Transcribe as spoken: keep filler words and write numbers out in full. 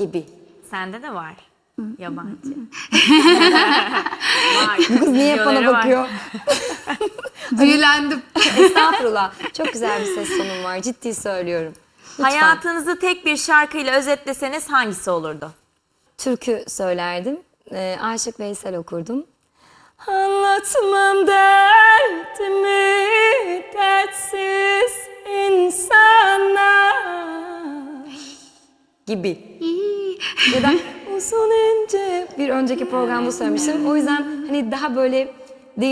gibi. Sende de var. Yabancı. Var. Bu kız niye bana bakıyor? Büyülendim. Estağfurullah. Çok güzel bir ses tonum var. Ciddi söylüyorum. Lütfen. Hayatınızı tek bir şarkıyla özetleseniz hangisi olurdu? Türkü söylerdim. Ee, Aşık Veysel okurdum. Anlatmam derdimi dertsiz insana gibi. Ya da uzun ince bir önceki programda söylemiştim. O yüzden hani daha böyle